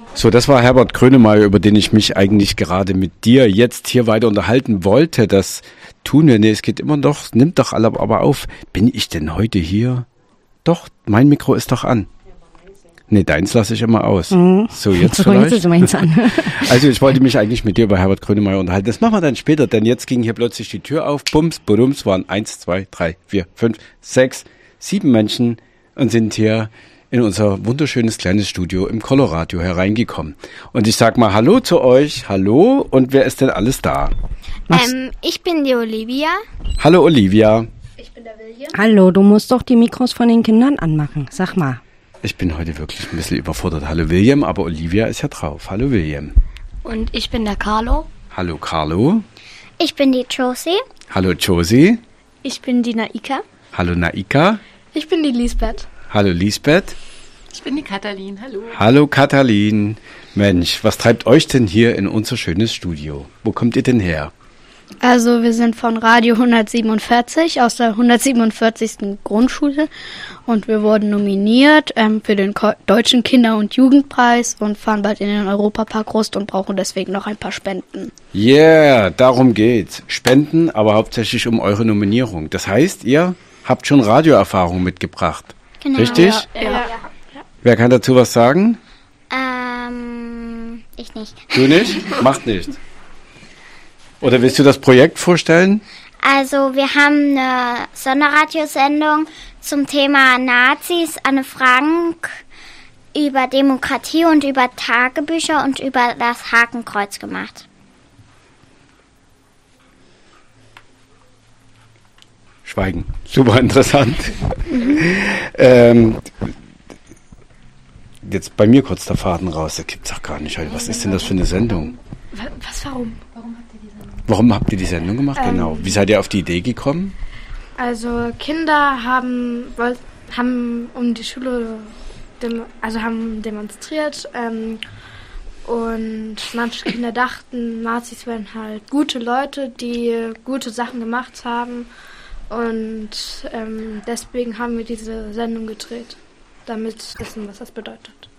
So, das war Herbert Grönemeyer, über den ich mich eigentlich gerade mit dir jetzt hier weiter unterhalten wollte. Das tun wir. Nee, es geht immer noch, nimmt doch alle aber auf. Bin ich denn heute hier? Doch, mein Mikro ist doch an. Nee, deins lasse ich immer aus. So, jetzt vielleicht. Jetzt meins an. Also ich wollte mich eigentlich mit dir über Herbert Grönemeyer unterhalten. Das machen wir dann später, denn jetzt ging hier plötzlich die Tür auf. Bums, budums, waren 1, 2, 3, 4, 5, 6, 7 Menschen und sind hier in unser wunderschönes kleines Studio im Coloradio hereingekommen. Und ich sag mal Hallo zu euch. Hallo. Und wer ist denn alles da? Ich bin die Olivia. Hallo Olivia. Ich bin der William. Hallo, du musst doch die Mikros von den Kindern anmachen. Sag mal. Ich bin heute wirklich ein bisschen überfordert. Hallo William, aber Olivia ist ja drauf. Hallo William. Und ich bin der Carlo. Hallo Carlo. Ich bin die Josie. Hallo Josie. Ich bin die Naika. Hallo Naika. Ich bin die Lisbeth. Hallo Lisbeth. Ich bin die Katalin, hallo. Hallo Katalin. Mensch, was treibt euch denn hier in unser schönes Studio? Wo kommt ihr denn her? Also wir sind von Radio 147 aus der 147. Grundschule und wir wurden nominiert für den Deutschen Kinder- und Jugendpreis und fahren bald in den Europapark Rust und brauchen deswegen noch ein paar Spenden. Yeah, darum geht's. Spenden, aber hauptsächlich um eure Nominierung. Das heißt, ihr habt schon Radioerfahrung mitgebracht. Genau. Richtig? Ja. Wer kann dazu was sagen? Ich nicht. Du nicht? Macht nichts. Oder willst du das Projekt vorstellen? Also wir haben eine Sonderradiosendung zum Thema Nazis, Anne Frank, über Demokratie und über Tagebücher und über das Hakenkreuz gemacht. Schweigen. Super interessant. Jetzt bei mir kurz der Faden raus. Das gibt's doch gar nicht heute. Was ist denn das für eine Sendung? Warum? Warum habt ihr die Sendung gemacht? Genau. Wie seid ihr auf die Idee gekommen? Also Kinder haben um die Schule haben demonstriert und manche Kinder dachten, Nazis wären halt gute Leute, die gute Sachen gemacht haben und deswegen haben wir diese Sendung gedreht, damit wir wissen, was das bedeutet.